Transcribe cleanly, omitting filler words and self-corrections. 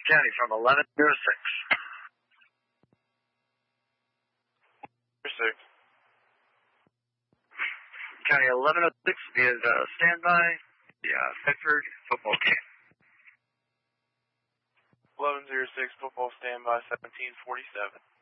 County from 1106. 6. County 1106 is standby. The Bedford football game. 1106 football standby 1747.